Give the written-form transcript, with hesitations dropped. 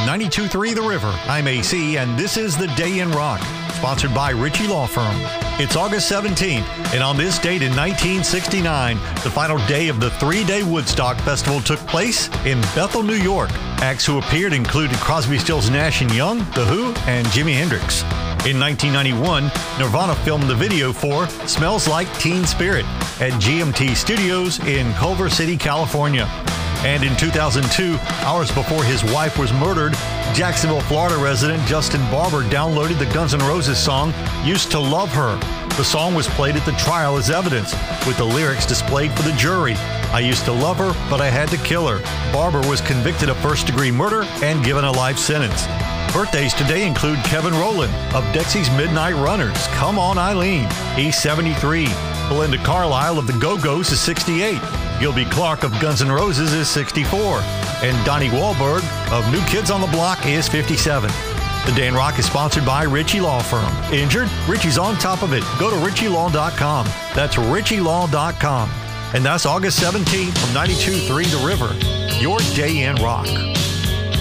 92.3 The River. I'm AC, and this is The Day in Rock, sponsored by Ritchie Law Firm. It's August 17th, and on this date in 1969, the final day of the three-day Woodstock Festival took place in Bethel, New York. Acts who appeared included Crosby, Stills, Nash & Young, The Who, and Jimi Hendrix. In 1991, Nirvana filmed the video for Smells Like Teen Spirit at GMT Studios in Culver City, California. And in 2002, hours before his wife was murdered, Jacksonville, Florida resident Justin Barber downloaded the Guns N' Roses song, Used to Love Her. The song was played at the trial as evidence, with the lyrics displayed for the jury. I used to love her, but I had to kill her. Barber was convicted of first-degree murder and given a life sentence. Birthdays today include Kevin Rowland of Dexy's Midnight Runners. Come on, Eileen. He's 73. Belinda Carlisle of the Go-Go's is 68. Gilby Clarke of Guns N' Roses is 64. And Donnie Wahlberg of New Kids on the Block is 57. The Day in Rock is sponsored by Ritchie Law Firm. Injured? Ritchie's on top of it. Go to RitchieLaw.com. That's RitchieLaw.com. And that's August 17th from 92.3 The River. Your Day in Rock.